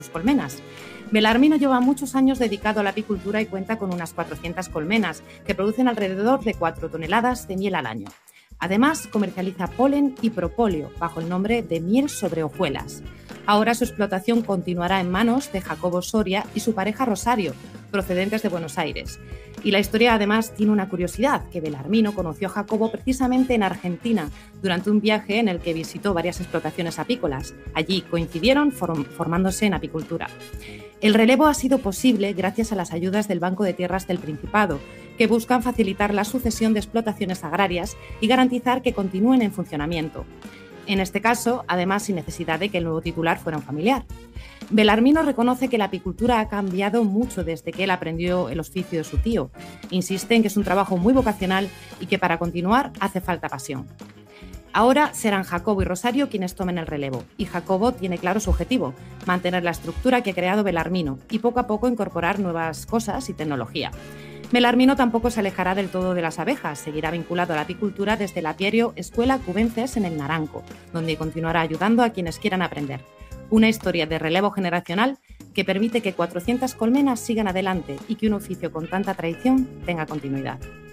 colmenas. Belarmino lleva muchos años dedicado a la apicultura y cuenta con unas 400 colmenas, que producen alrededor de 4 toneladas de miel al año. Además, comercializa polen y propóleo bajo el nombre de miel sobre hojuelas. Ahora su explotación continuará en manos de Jacobo Soria y su pareja Rosario, procedentes de Buenos Aires. Y la historia además tiene una curiosidad, que Belarmino conoció a Jacobo precisamente en Argentina, durante un viaje en el que visitó varias explotaciones apícolas. Allí coincidieron formándose en apicultura. El relevo ha sido posible gracias a las ayudas del Banco de Tierras del Principado, que buscan facilitar la sucesión de explotaciones agrarias y garantizar que continúen en funcionamiento. En este caso, además, sin necesidad de que el nuevo titular fuera un familiar. Belarmino reconoce que la apicultura ha cambiado mucho desde que él aprendió el oficio de su tío. Insiste en que es un trabajo muy vocacional y que para continuar hace falta pasión. Ahora serán Jacobo y Rosario quienes tomen el relevo, y Jacobo tiene claro su objetivo: mantener la estructura que ha creado Belarmino y poco a poco incorporar nuevas cosas y tecnología. Belarmino tampoco se alejará del todo de las abejas, seguirá vinculado a la apicultura desde el apiario Escuela Cubences en el Naranco, donde continuará ayudando a quienes quieran aprender. Una historia de relevo generacional que permite que 400 colmenas sigan adelante y que un oficio con tanta tradición tenga continuidad.